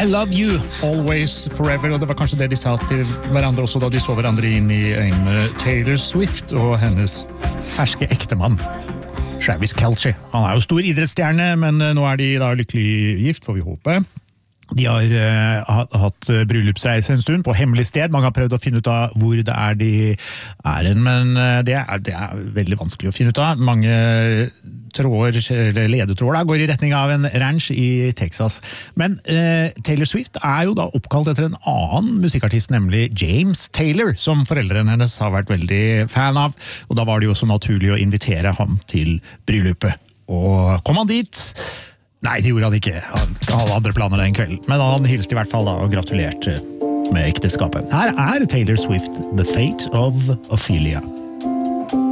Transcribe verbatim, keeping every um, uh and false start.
I love you, always, forever, og det var kanskje det de sa til hverandre også da de så hverandre inn i øynene. Taylor Swift og hennes ferske ektemann, Travis Kelce. Han er jo stor idrettsstjerne, men nå er de da lykkelig gift, får vi håpe. De har uh, hatt bryllupsreise en stund på hemmelig sted. Mange har prøvd å finne ut av hvor det er de er en, men uh, det, er, det er veldig vanskelig å finne ut av. Mange tråder, eller ledetråder, da, går i retning av en ranch i Texas. Men uh, Taylor Swift er jo da oppkalt etter en annen musikkartist, nemlig James Taylor, som foreldrene hennes har vært veldig fan av. Og da var det jo så naturlig å invitere ham til bryllupet. Og kom han dit? Nei, det gjorde han ikke. Han hadde andre planer den kvelden. Men han hilste i hvert fall da og gratulerte med ekteskapet. Her er Taylor Swift, The Fate of Ophelia.